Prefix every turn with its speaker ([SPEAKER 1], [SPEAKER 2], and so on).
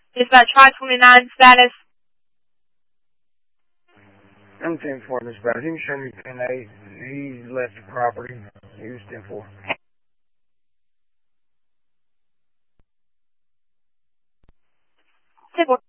[SPEAKER 1] Dispatch 529 status.
[SPEAKER 2] I'm 10-4, dispatch. He can show me 10-8. He left the property. He was 10-4.
[SPEAKER 1] 10-4.